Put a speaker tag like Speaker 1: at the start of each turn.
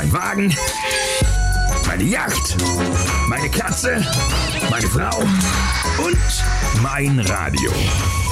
Speaker 1: mein Wagen, meine Yacht, meine Katze, meine Frau und mein Radio.